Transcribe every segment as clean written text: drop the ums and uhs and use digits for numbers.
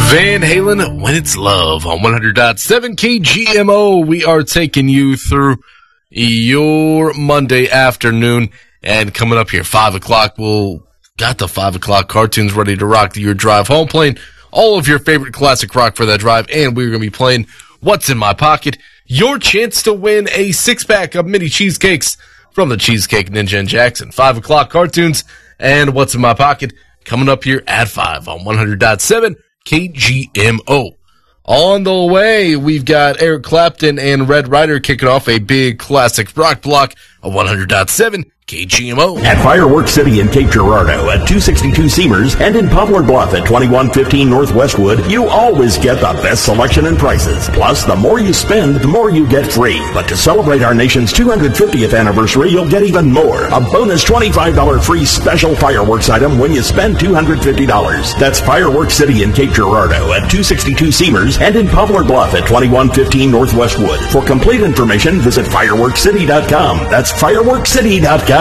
Van Halen, When It's Love on 100.7 KGMO. We are taking you through your Monday afternoon, and coming up here 5 o'clock, we'll got the 5 o'clock cartoons ready to rock your drive home, playing all of your favorite classic rock for that drive, and we're going to be playing What's in My Pocket, your chance to win a 6-pack of mini cheesecakes from the Cheesecake Ninja in Jackson. 5 o'clock cartoons and What's in My Pocket coming up here at 5 on 100.7 KGMO. On the way, we've got Eric Clapton and Red Ryder kicking off a big classic rock block of 100.7 KGMO. At Fireworks City in Cape Girardeau, at 262 Seamers, and in Poplar Bluff at 2115 North Westwood, you always get the best selection and prices. Plus, the more you spend, the more you get free. But to celebrate our nation's 250th anniversary, you'll get even more. A bonus $25 free special fireworks item when you spend $250. That's Fireworks City in Cape Girardeau at 262 Seamers, and in Poplar Bluff at 2115 North Westwood. For complete information, visit fireworkscity.com. That's fireworkscity.com.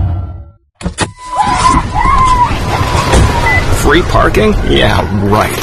Free parking? Yeah, right.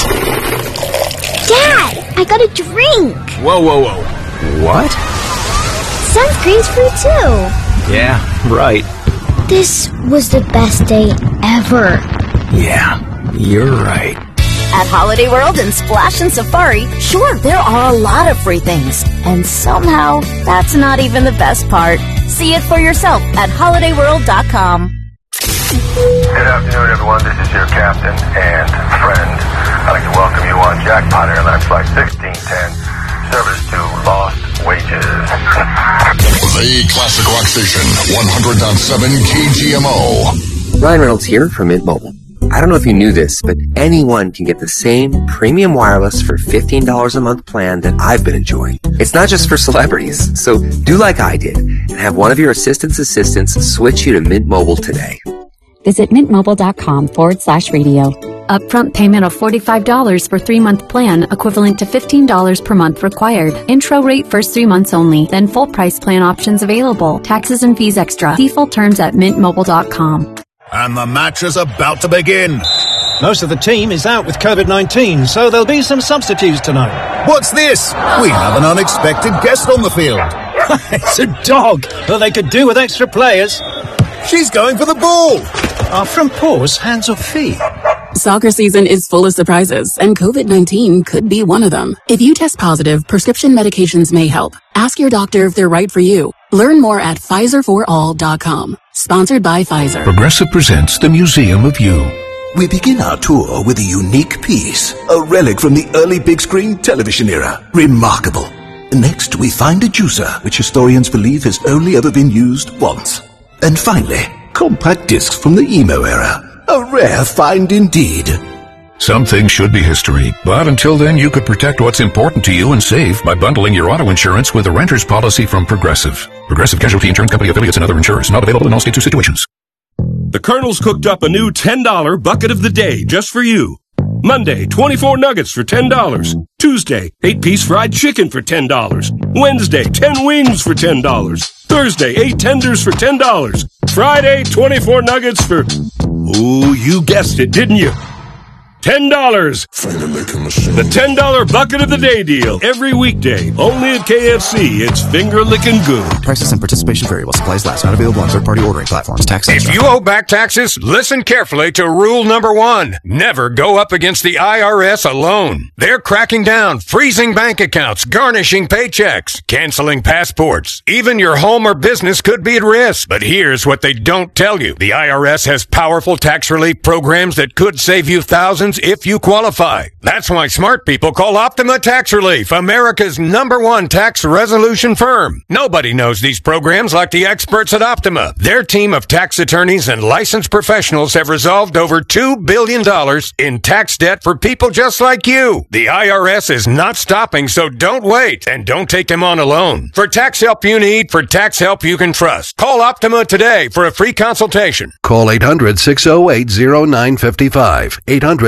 Dad, I got a drink. Whoa. What? Sunscreen's free too. Yeah, right. This was the best day ever. Yeah, you're right. At Holiday World and Splash and Safari, sure, there are a lot of free things. And somehow, that's not even the best part. See it for yourself at holidayworld.com. Good afternoon, everyone. This is your captain and friend. I'd like to welcome you on Jackpot Airlines Flight 1610, service to Lost Wages. The Classic Rock Station, 100.7 KGMO. Ryan Reynolds here from Mint Mobile. I don't know if you knew this, but anyone can get the same premium wireless for $15 a month plan that I've been enjoying. It's not just for celebrities, so do like I did and have one of your assistants switch you to Mint Mobile today. Visit mintmobile.com/radio. Upfront payment of $45 for 3-month plan, equivalent to $15 per month required. Intro rate first 3 months only, then full price plan options available. Taxes and fees extra. See full terms at mintmobile.com. And the match is about to begin. Most of the team is out with COVID-19, so there'll be some substitutes tonight. What's this? We have an unexpected guest on the field. It's a dog. Well, they could do with extra players. She's going for the ball. Are front paws hands or feet? Soccer season is full of surprises, and COVID-19 could be one of them. If you test positive, prescription medications may help. Ask your doctor if they're right for you. Learn more at PfizerForAll.com. Sponsored by Pfizer. Progressive presents the Museum of You. We begin our tour with a unique piece, a relic from the early big screen television era. Remarkable. Next, we find a juicer, which historians believe has only ever been used once. And finally, compact discs from the emo era. A rare find indeed. Some things should be history, but until then you could protect what's important to you and save by bundling your auto insurance with a renter's policy from Progressive. Progressive Casualty Insurance Company affiliates and other insurers. Not available in all states or situations. The Colonel's cooked up a new $10 bucket of the day just for you. Monday, 24 nuggets for $10. Tuesday, 8-piece fried chicken for $10. Wednesday, 10 wings for $10. Thursday, 8 tenders for $10. Friday, 24 nuggets for... Ooh, you guessed it, didn't you? $10. The $10 bucket of the day deal. Every weekday. Only at KFC. It's finger-licking good. Prices and participation variable. Supplies last. Not available on third-party ordering platforms. Tax extra. If you owe back taxes, listen carefully to rule number 1. Never go up against the IRS alone. They're cracking down, freezing bank accounts, garnishing paychecks, canceling passports. Even your home or business could be at risk. But here's what they don't tell you. The IRS has powerful tax relief programs that could save you thousands if you qualify. That's why smart people call Optima Tax Relief, America's #1 tax resolution firm. Nobody knows these programs like the experts at Optima. Their team of tax attorneys and licensed professionals have resolved over $2 billion in tax debt for people just like you. The IRS is not stopping, so don't wait and don't take them on alone. For tax help you need, for tax help you can trust, call Optima today for a free consultation. Call 800-608-0955.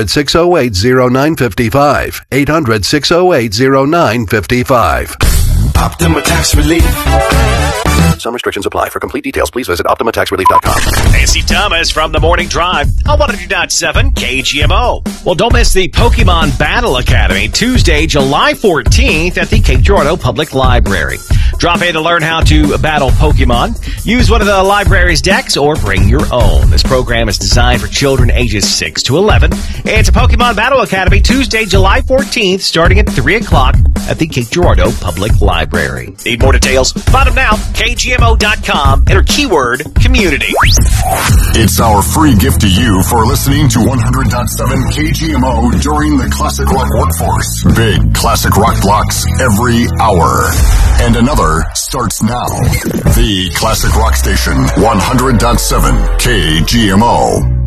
800-608-0955. 800-608-0955. Optima Tax Relief. Some restrictions apply. For complete details, please visit OptimaTaxRelief.com. Nancy Thomas from The Morning Drive on 100.7 KGMO. Well, don't miss the Pokemon Battle Academy Tuesday, July 14th at the Cape Girardeau Public Library. Drop in to learn how to battle Pokemon. Use one of the library's decks or bring your own. This program is designed for children ages 6 to 11. It's a Pokemon Battle Academy Tuesday, July 14th, starting at 3 o'clock at the Cape Girardeau Public Library. Need more details? Find them now, KGMO.com. Enter keyword community. It's our free gift to you for listening to 100.7 KGMO during the Classic Rock Workforce. Big Classic Rock blocks every hour. And another starts now. The Classic Rock Station, 100.7 KGMO.